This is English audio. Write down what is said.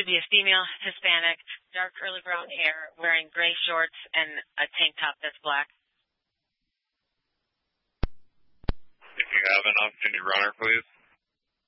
should be a female, Hispanic, dark curly brown hair, wearing gray shorts and a tank top that's black. If you have an opportunity runner, please.